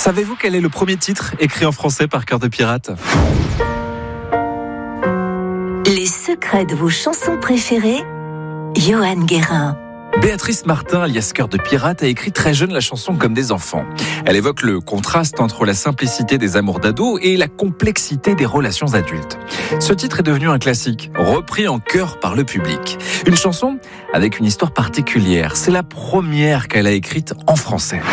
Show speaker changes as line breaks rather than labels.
Savez-vous quel est le premier titre écrit en français par Cœur de Pirate ?
Les secrets de vos chansons préférées, Johan Guérin.
Béatrice Martin, alias Cœur de Pirate, a écrit très jeune la chanson Comme des enfants. Elle évoque le contraste entre la simplicité des amours d'ado et la complexité des relations adultes. Ce titre est devenu un classique, repris en chœur par le public. Une chanson avec une histoire particulière. C'est la première qu'elle a écrite en français.